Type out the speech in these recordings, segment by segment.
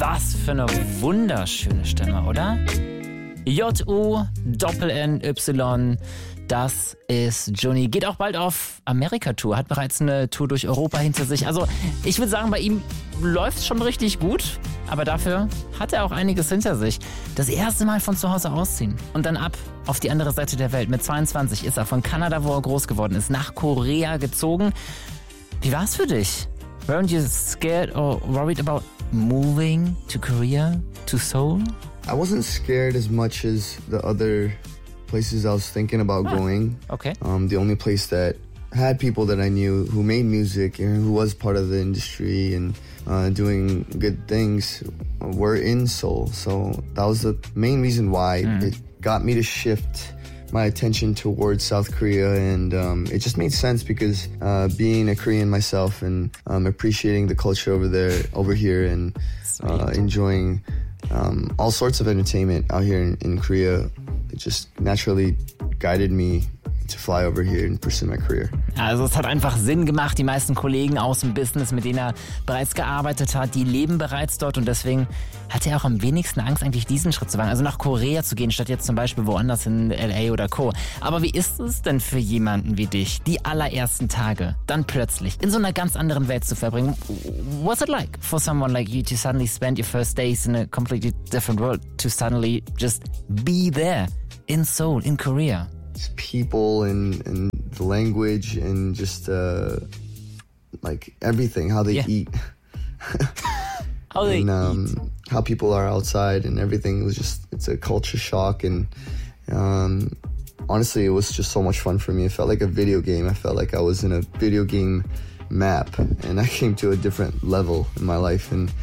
Was für eine wunderschöne Stimme, oder? J-U-N-N-Y. Das ist Johnny. Geht auch bald auf Amerika-Tour. Hat bereits eine Tour durch Europa hinter sich. Also ich würde sagen, bei ihm läuft es schon richtig gut. Aber dafür hat er auch einiges hinter sich. Das erste Mal von zu Hause ausziehen und dann ab auf die andere Seite der Welt. Mit 22 ist er von Kanada, wo er groß geworden ist, nach Korea gezogen. Wie war's für dich? Weren't you scared or worried about moving to Korea, to Seoul? I wasn't scared as much as the other places I was thinking about going. Okay. The only place that had people that I knew who made music and who was part of the industry and doing good things were in Seoul. So that was the main reason why it got me to shift my attention towards South Korea, and it just made sense because being a Korean myself and appreciating the culture over here and enjoying all sorts of entertainment out here in Korea, it just naturally guided me to fly over here and pursue my career. Also es hat einfach Sinn gemacht. Die meisten Kollegen aus dem Business, mit denen er bereits gearbeitet hat, die leben bereits dort und deswegen hat er auch am wenigsten Angst, eigentlich diesen Schritt zu wagen. Also nach Korea zu gehen, statt jetzt zum Beispiel woanders in LA oder Co. Aber wie ist es denn für jemanden wie dich, die allerersten Tage dann plötzlich in so einer ganz anderen Welt zu verbringen? What's it like for someone like you to suddenly spend your first days in a completely different world, to suddenly just be there in Seoul, in Korea? Just people and the language and just like everything, how they eat. How they eat. How people are outside and everything. It was just, it's a culture shock, and honestly, it was just so much fun for me. It felt like a video game. I felt like I was in a video game map, and I came to a different level in my life, and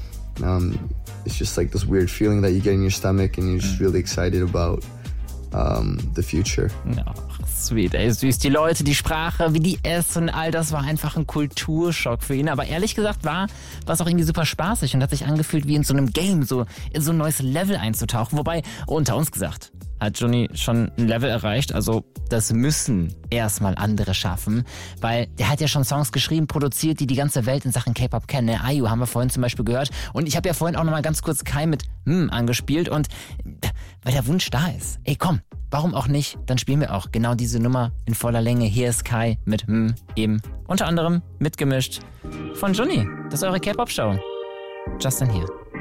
it's just like this weird feeling that you get in your stomach, and you're just really excited about the future. Ach, sweet, ey, süß. Die Leute, die Sprache, wie die essen, all das war einfach ein Kulturschock für ihn. Aber ehrlich gesagt war es auch irgendwie super spaßig und hat sich angefühlt, wie in so einem Game, so in so ein neues Level einzutauchen. Wobei, unter uns gesagt, hat Johnny schon ein Level erreicht. Also das müssen erstmal andere schaffen, weil der hat ja schon Songs geschrieben, produziert, die ganze Welt in Sachen K-Pop kennen. Ne? IU haben wir vorhin zum Beispiel gehört. Und ich habe ja vorhin auch nochmal ganz kurz Kai mit angespielt. Und weil der Wunsch da ist. Ey, komm, warum auch nicht? Dann spielen wir auch genau diese Nummer in voller Länge. Hier ist Kai mit eben unter anderem mitgemischt von Johnny. Das ist eure K-Pop-Show. Justin hier.